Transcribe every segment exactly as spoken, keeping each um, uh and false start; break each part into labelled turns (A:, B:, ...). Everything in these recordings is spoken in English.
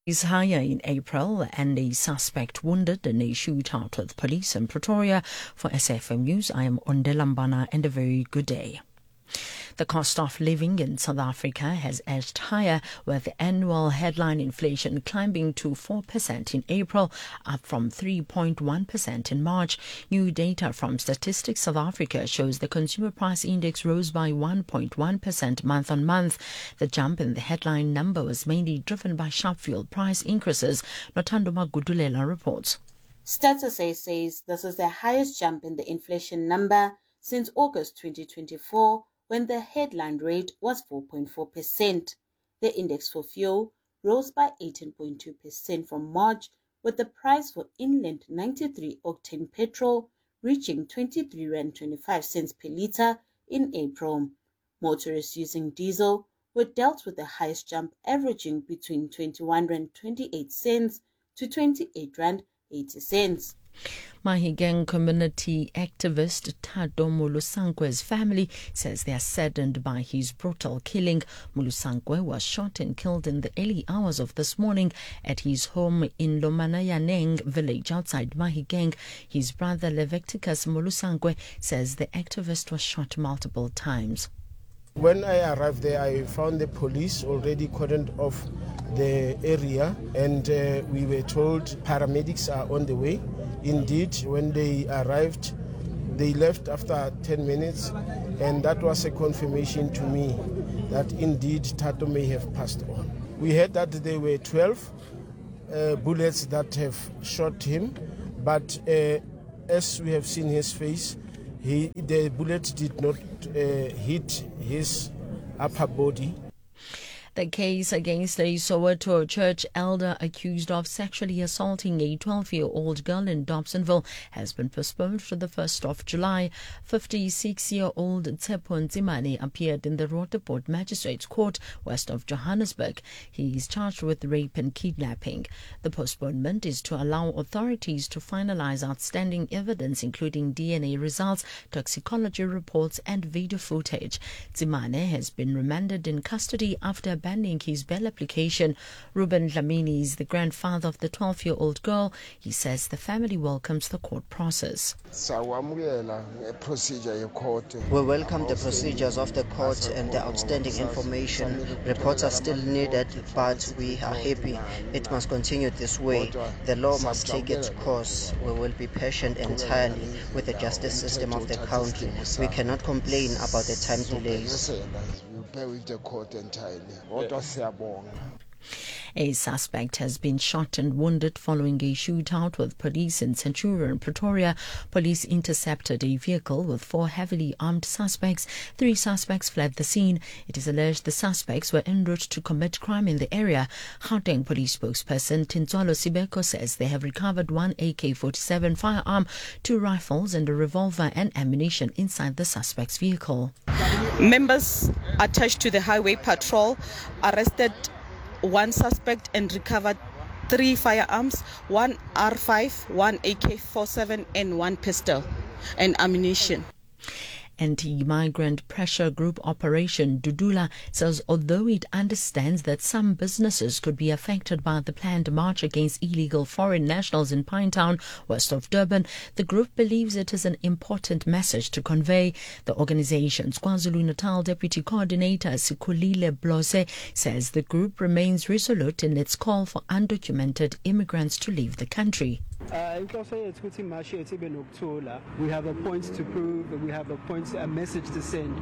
A: is higher in April and a suspect wounded in a shootout with police in Pretoria. For S A F M News, I am Ondelambana and a very good day. The cost of living in South Africa has edged higher, with annual headline inflation climbing to four percent in April, up from three point one percent in March. New data from Statistics South Africa shows the consumer price index rose by one point one percent month on month. The jump in the headline number was mainly driven by sharp fuel price increases. Nothando Magudulela reports.
B: Stats S A says this is the highest jump in the inflation number since August twenty twenty-four, when the headline rate was four point four percent. The index for fuel rose by eighteen point two percent from March, with the price for inland ninety-three octane petrol reaching twenty-three rand twenty-five cents per litre in April. Motorists using diesel were dealt with the highest jump, averaging between twenty-one rand twenty-eight cents to twenty-eight rand eighty cents.
A: Mahigeng community activist Thado Molusangwe's family says they are saddened by his brutal killing. Molusangwe was shot and killed in the early hours of this morning at his home in Lomanayaneng village outside Mahigeng. His brother Levecticus Molusangwe says the activist was shot multiple times.
C: When I arrived there, I found the police already cordoned off the area, and uh, we were told paramedics are on the way. Indeed, when they arrived, they left after ten minutes, and that was a confirmation to me that indeed Thado may have passed on. We heard that there were twelve uh, bullets that have shot him, but uh, as we have seen his face, He, the bullet did not uh, hit his upper body.
A: The case against a Soweto church elder accused of sexually assaulting a twelve-year-old girl in Dobsonville has been postponed to the first of July. fifty-six-year-old Tshepo Nzimane appeared in the Roteport Magistrates Court west of Johannesburg. He is charged with rape and kidnapping. The postponement is to allow authorities to finalize outstanding evidence, including D N A results, toxicology reports and video footage. Nzimane has been remanded in custody after abandoning his bail application. Ruben Dlamini is the grandfather of the twelve-year-old girl. He says the family welcomes the court process.
D: We welcome the procedures of the court and the outstanding information. Reports are still needed, but we are happy. It must continue this way. The law must take its course. We will be patient entirely with the justice system of the country. We cannot complain about the time delays.
C: With the court entirely.
A: A suspect has been shot and wounded following a shootout with police in Centurion, Pretoria. Police intercepted a vehicle with four heavily armed suspects. Three suspects fled the scene. It is alleged the suspects were en route to commit crime in the area. Gauteng police spokesperson Tintswalo Sibeko says they have recovered one A K forty-seven firearm, two rifles and a revolver and ammunition inside the suspect's vehicle.
E: Members attached to the highway patrol arrested one suspect and recovered three firearms, one R five, one A K forty-seven and one pistol and ammunition.
A: Anti-migrant pressure group Operation Dudula says although it understands that some businesses could be affected by the planned march against illegal foreign nationals in Pinetown, west of Durban, the group believes it is an important message to convey. The organization's KwaZulu-Natal Deputy Coordinator Sikhulile Blose says the group remains resolute in its call for undocumented immigrants to leave the country.
F: Uh, we have a point to prove, we have a point, a message to send.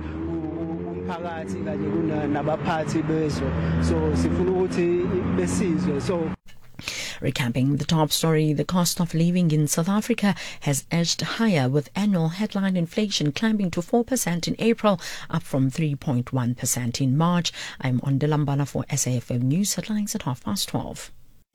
F: So
A: Recapping the top story, the cost of living in South Africa has edged higher, with annual headline inflation climbing to four percent in April, up from three point one percent in March. I'm Ondelambana for S A F M News, headlines at half past twelve.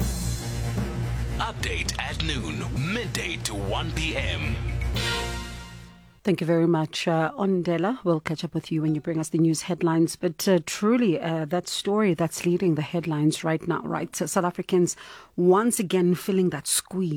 G: Update at noon, midday to one p.m.
H: Thank you very much, uh, Ondela. We'll catch up with you when you bring us the news headlines. But uh, truly, uh, that story that's leading the headlines right now, right? So South Africans once again feeling that squeeze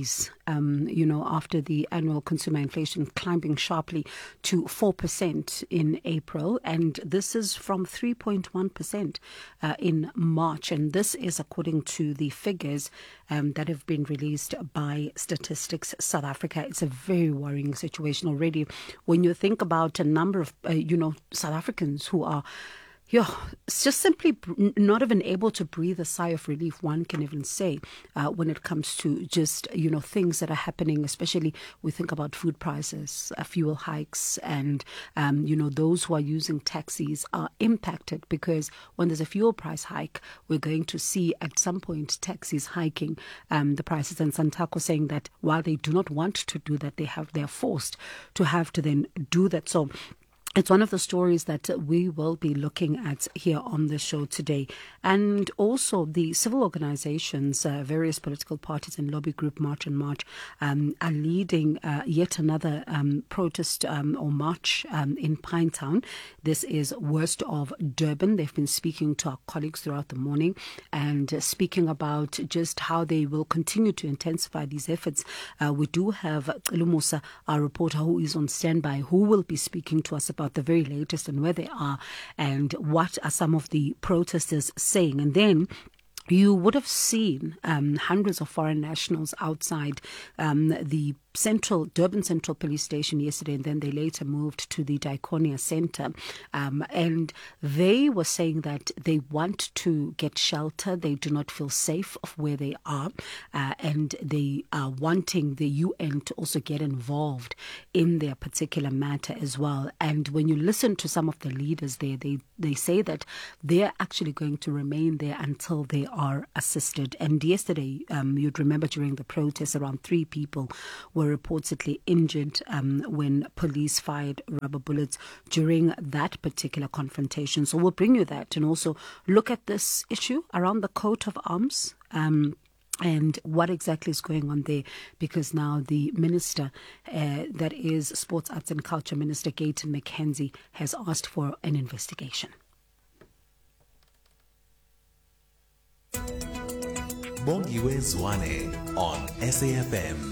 H: um, you know, after the annual consumer inflation climbing sharply to four percent in April. And this is from three point one percent uh, in March. And this is according to the figures um, that have been released by Statistics South Africa. It's a very worrying situation already when you think about a number of, uh, you know, South Africans who are Yeah, it's just simply not even able to breathe a sigh of relief, one can even say, uh, when it comes to just, you know, things that are happening, especially we think about food prices, uh, fuel hikes, and, um, you know, those who are using taxis are impacted because when there's a fuel price hike, we're going to see at some point taxis hiking um, the prices. And Santaco saying that while they do not want to do that, they have they're forced to have to then do that. So it's one of the stories that we will be looking at here on the show today. And also the civil organizations, uh, various political parties and lobby group March and March um, are leading uh, yet another um, protest um, or march um, in Pinetown. This is west of Durban. They've been speaking to our colleagues throughout the morning and uh, speaking about just how they will continue to intensify these efforts. Uh, we do have Lumusa, our reporter, who is on standby, who will be speaking to us about the very latest and where they are and what are some of the protesters saying. And then you would have seen um, hundreds of foreign nationals outside um, the Central Durban Central Police Station yesterday, and then they later moved to the Diakonia Centre. Um, and they were saying that they want to get shelter. They do not feel safe of where they are, uh, and they are wanting the U N to also get involved in their particular matter as well. And when you listen to some of the leaders there, they, they say that they're actually going to remain there until they are assisted. And yesterday, um, you'd remember during the protests, around three people were reportedly injured um, when police fired rubber bullets during that particular confrontation. So we'll bring you that and also look at this issue around the coat of arms. Um, and what exactly is going on there, because now the minister, uh, that is Sports, Arts and Culture Minister Gayton McKenzie, has asked for an investigation.
G: Bongiwe Zwane on S A F M.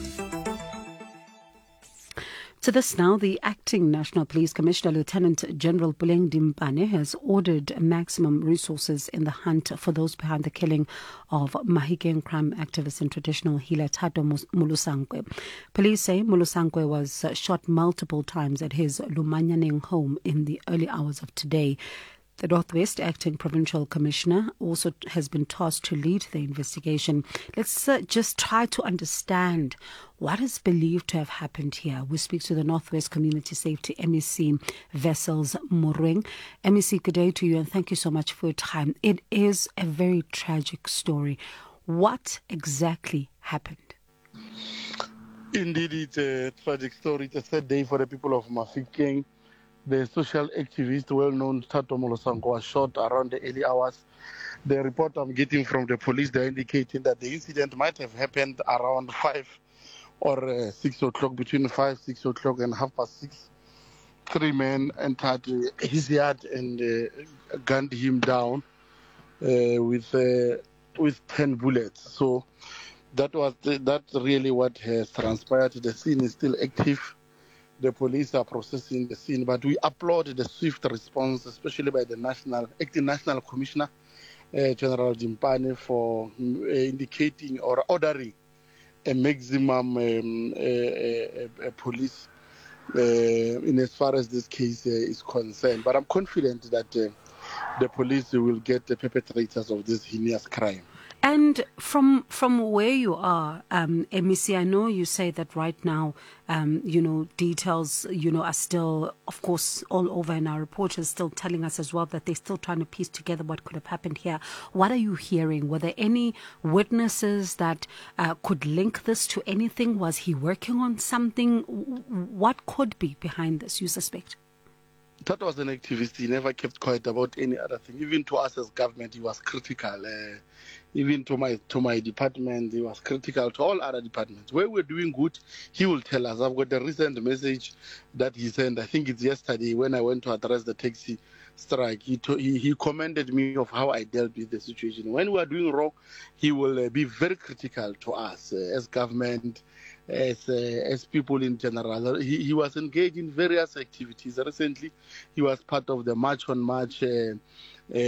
H: To this now, the acting National Police Commissioner, Lieutenant General Buleng Dimpane, has ordered maximum resources in the hunt for those behind the killing of Mahikeng crime activist and traditional healer Thato Mulusankwe. Police say Mulusankwe was shot multiple times at his Lumanyaneng home in the early hours of today. The Northwest Acting Provincial Commissioner also has been tasked to lead the investigation. Let's uh, just try to understand what is believed to have happened here. We speak to the Northwest Community Safety M E C Vessels Murweng. M E C, good day to you and thank you so much for your time. It is a very tragic story. What exactly happened?
I: Indeed, it's a tragic story. It's a sad day for the people of Mahikeng. The social activist, well-known Thato Mulusankwe, was shot around the early hours. The report I'm getting from the police, they're indicating that the incident might have happened around five or uh, six o'clock, between five, six o'clock and half past six. Three men entered uh, his yard and uh, gunned him down uh, with uh, with ten bullets. So that was the, that's really what has transpired. The scene is still active. The police are processing the scene, but we applaud the swift response, especially by the national acting national commissioner, uh, General Dimpane, for uh, indicating or ordering a maximum um, uh, uh, uh, police uh, in as far as this case uh, is concerned. But I'm confident that uh, the police will get the perpetrators of this heinous crime.
H: And from from where you are, um, M E C, I know you say that right now, um, you know, details, you know, are still, of course, all over, and our reporters still telling us as well that they're still trying to piece together what could have happened here. What are you hearing? Were there any witnesses that uh, could link this to anything? Was he working on something? What could be behind this, you suspect?
I: That was an activist. He never kept quiet about any other thing. Even to us as government, he was critical. Uh, even to my to my department, he was critical to all other departments. Where we're doing good, he will tell us. I've got a recent message that he sent. I think it's yesterday when I went to address the taxi strike. He to, he, he commended me of how I dealt with the situation. When we are doing wrong, he will uh, be very critical to us uh, as government. as uh, as people in general. He, he was engaged in various activities. Recently, he was part of the March on March uh, uh, uh,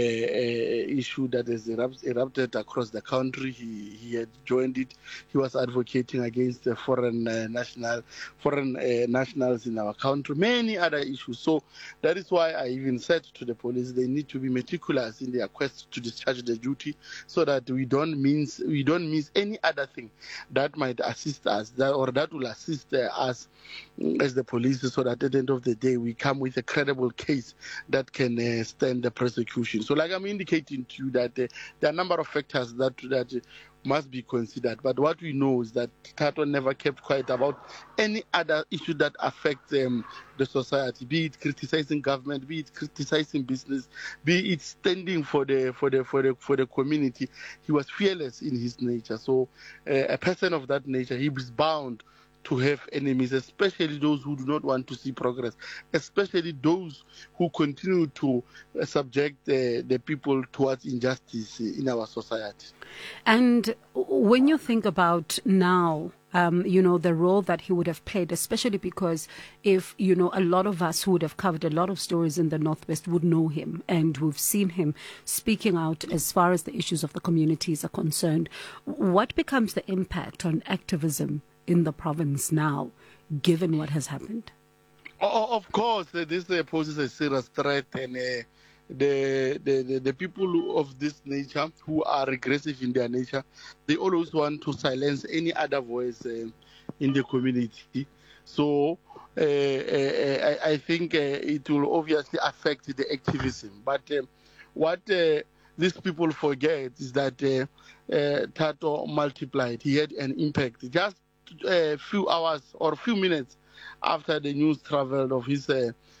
I: issue that has erupt, erupted across the country. He he had joined it. He was advocating against the foreign uh, national foreign uh, nationals in our country. Many other issues. So that is why I even said to the police they need to be meticulous in their quest to discharge the duty, so that we don't miss we don't miss any other thing that might assist us that or that will assist uh, us as the police, so that at the end of the day we come with a credible case that can uh, stand the prosecution. So like I'm indicating to you that uh, there are a number of factors that that uh, must be considered. But what we know is that Thato never kept quiet about any other issue that affects um, the society, be it criticizing government, be it criticizing business, be it standing for the for the for the for the community. He was fearless in his nature. So uh, a person of that nature, he was bound to have enemies, especially those who do not want to see progress, especially those who continue to uh, subject uh, the people towards injustice in our society.
H: And when you think about now, um, you know, the role that he would have played, especially because if, you know, a lot of us who would have covered a lot of stories in the Northwest would know him, and we've seen him speaking out as far as the issues of the communities are concerned, what becomes the impact on activism in the province now, given what has happened?
I: Oh, of course, uh, this uh, poses a serious threat, and uh, the, the, the the people of this nature who are regressive in their nature, they always want to silence any other voice uh, in the community. So uh, uh, I, I think uh, it will obviously affect the activism. But uh, what uh, these people forget is that uh, uh, Thato multiplied. He had an impact. Just a few hours or a few minutes after the news traveled of his uh,